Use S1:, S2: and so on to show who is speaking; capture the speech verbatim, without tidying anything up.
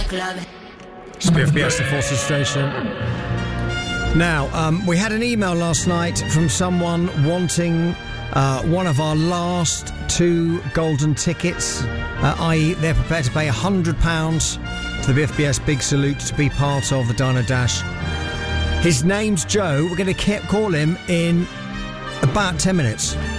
S1: It's B F B S, the Forces Station. Now, um, we had an email last night from someone wanting uh, one of our last two golden tickets, uh, that is they're prepared to pay one hundred pounds to the B F B S Big Salute to be part of the Dino Dash. His name's Joe. We're going to call him in about ten minutes.